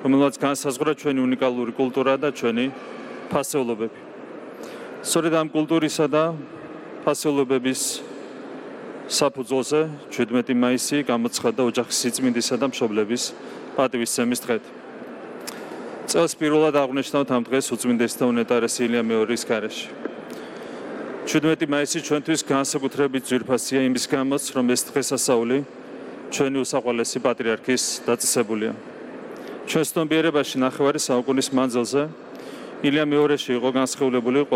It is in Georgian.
რომელსაც განსაზღვრა ჩვენი უნიკალური კულტურა და ჩვენი ფასეულობები. სწორედ ამ კულტურისა და ფასეულობების საფუძველზე 17 მაისი გამოცხადდა ოჯახის სიწმინდისა და მშობლების პატივისცემის დღედ. წელს პირველად აღნიშნავთ ამ დღეს უწმინდესი და უნეტარესი ილია მეორის გარეშე. 17 მაისი ჩვენთვის განსაკუთრებით ძვირფასია იმის გამოც, რომ ეს დღესასწაული ჩვენი უსაყვარლესი პატრიარქის დაწესებულია. ჩვენ ცნობიერებაში ნახევარი საუკუნის მანძილზე ილია მეორეში იყო განსხეულებული